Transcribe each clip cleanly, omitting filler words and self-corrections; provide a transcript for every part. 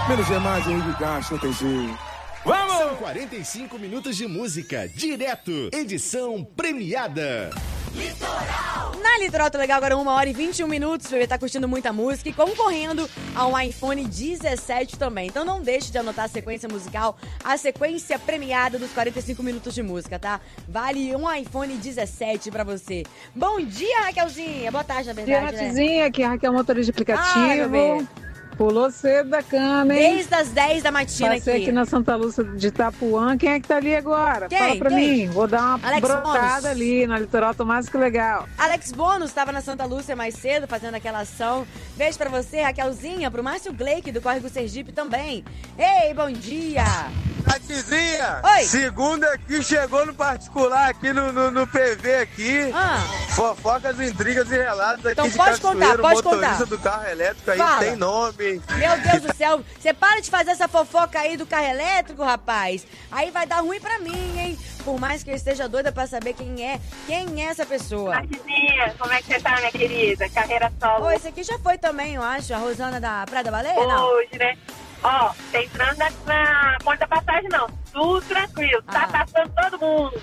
Menos é mais, Henrique Castro, não tem jeito. Vamos! São 45 minutos de música, direto, edição premiada. Litoral! Na Litoral tá legal agora 1h21. O bebê tá curtindo muita música e concorrendo a um iPhone 17 também. Então não deixe de anotar a sequência musical, a sequência premiada dos 45 minutos de música, tá? Vale um iPhone 17 pra você. Bom dia, Raquelzinha. Boa tarde, na verdade, Bom dia, Natizinha. Aqui é a Raquel, motorista de aplicativo. bebê. Pulou cedo da cama, hein? Desde as 10 da matina Passei aqui na Santa Lúcia de Itapuã. Quem é que tá ali agora? Quem? Fala pra mim. Vou dar uma Alex brotada Bônus. ali na Litoral, tô mais que legal. Alex Bônus estava na Santa Lúcia mais cedo, fazendo aquela ação. Beijo pra você, Raquelzinha, pro Márcio Gleick, do Córrego Sergipe também. Ei, bom dia! Natizinha, Oi. segunda aqui, chegou no particular aqui no PV aqui. Fofocas, intrigas e relatos aqui Então de pode contar, Cachoeiro, pode motorista contar. do carro elétrico aí, Fala. tem nome. Meu Deus do céu, você para de fazer essa fofoca aí do carro elétrico, rapaz. Aí vai dar ruim pra mim, hein? Por mais que eu esteja doida pra saber quem é essa pessoa. Natizinha, como é que você tá, minha querida? Carreira solo. Ô, esse aqui já foi também, eu acho, a Rosana da Praia da Baleia, não? Hoje, né? Ó, tá entrando na ponta da passagem, não. Tudo tranquilo, tá passando todo mundo.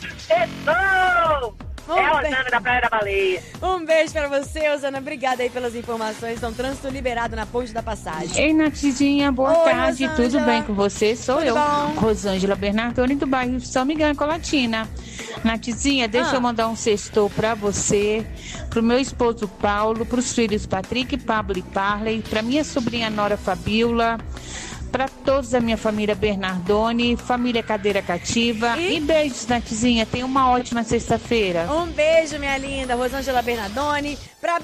Chegou! É a Rosana da Praia da Baleia. Um beijo pra você, Rosana. Obrigada aí pelas informações. Então, trânsito liberado na ponte da passagem. Ei, Natizinha, boa Oi, tarde. Rosângela. Tudo bem com você? Sou Tudo eu, bom? Rosângela Bernardoni, do bairro São Miguel, em Colatina. Natizinha, deixa eu mandar um sextou pra você, pro meu esposo Paulo, pros filhos Patrick, Pablo e Parley, pra minha sobrinha Nora Fabiola, para todos da minha família Bernardoni, família Cadeira Cativa. E beijos, Natizinha. Tenha uma ótima sexta-feira. Um beijo, minha linda Rosângela Bernardoni, pra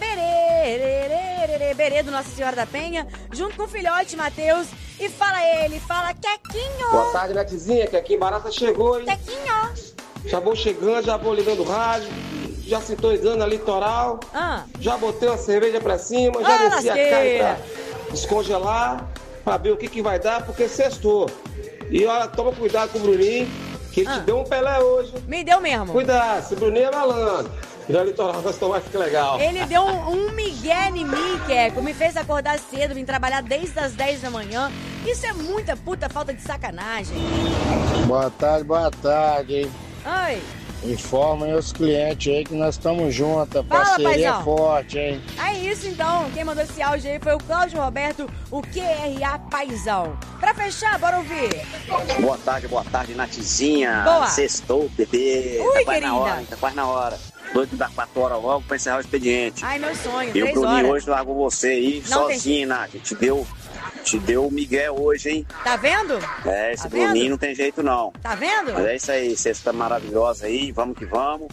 Berê do Nossa Senhora da Penha, junto com o filhote Matheus. E fala ele, fala Quequinho. Boa tarde, Natizinha, que aqui em Barata chegou, hein? Quequinho. Já vou chegando, já vou ligando o rádio, já sintonizando a Litoral, já botei uma cerveja pra cima, já desci a carne pra descongelar, pra ver o que vai dar, porque sextou. E olha, toma cuidado com o Bruninho, que ele te deu um Pelé hoje. Me deu mesmo. Cuidado, esse Bruninho é malandro. E na Litoral nós tomamos que legal. Ele deu um migué em mim, Queco. Me fez acordar cedo, vim trabalhar desde as 10 da manhã. Isso é muita puta falta de sacanagem. Boa tarde, hein? Oi. Informem os clientes aí que nós estamos juntos. A Fala, parceria paizão. é forte, hein? É isso então, quem mandou esse áudio aí foi o Cláudio Roberto, o QRA Paizão. Pra fechar, bora ouvir. Boa tarde, Natizinha. Boa. Sextou, bebê. Ui, tá quase querida. na hora, tá quase na hora. Doido dar 4 horas logo pra encerrar o expediente. Ai, meu sonho, E o 3 Bruninho horas. hoje largou você aí, Não sozinho, Nath. Te deu o Miguel hoje, hein? Tá vendo? É, esse Tá Bruninho vendo? não tem jeito não. Tá vendo? Mas é isso aí, sexta maravilhosa aí, vamos que vamos.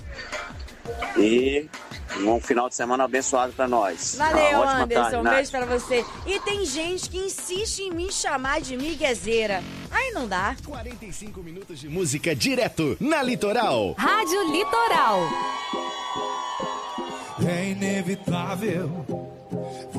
E um final de semana abençoado pra nós. Valeu, Uma ótima Anderson. tarde, Um Nath. beijo pra você. E tem gente que insiste em me chamar de miguezeira. Aí não dá. 45 minutos de música direto na Litoral. Rádio Litoral. É inevitável